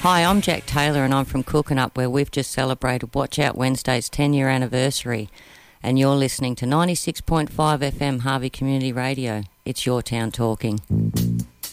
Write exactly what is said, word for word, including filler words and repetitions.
Hi, I'm Jack Taylor and I'm from Cookinup, where we've just celebrated Watch Out Wednesday's ten-year anniversary. And you're listening to ninety-six point five F M Harvey Community Radio. It's your town talking.